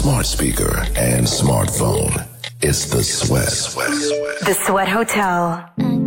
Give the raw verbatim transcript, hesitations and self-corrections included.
smart speaker, and smartphone. It's the Sweat. The Sweat Hotel.